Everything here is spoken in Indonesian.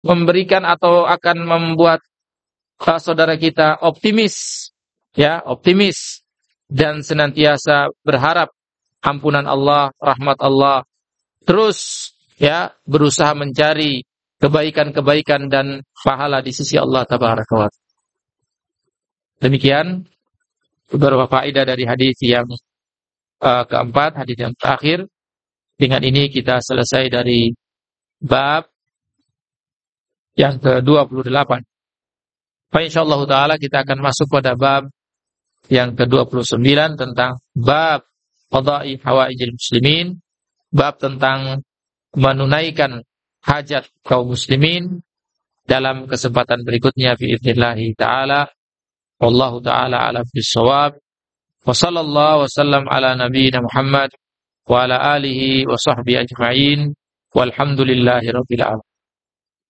memberikan atau akan membuat saudara kita optimis, ya, optimis dan senantiasa berharap ampunan Allah, rahmat Allah, terus ya berusaha mencari kebaikan-kebaikan dan pahala di sisi Allah tabaraka wa taala. Demikian beberapa faedah dari hadis yang keempat, hadis yang terakhir. Dengan ini kita selesai dari bab yang ke-28. Insyaallah taala kita akan masuk pada bab yang ke-29 tentang bab qada'i hawaijil muslimin, bab tentang menunaikan hajat kaum muslimin dalam kesempatan berikutnya biidznillah taala. Wallahu taala a'lam bis-shawab. Wa sallallahu wasallam ala nabiyyina Muhammad wa ala alihi wa sahbihi ajma'in. Walhamdulillahi rabbil alamin.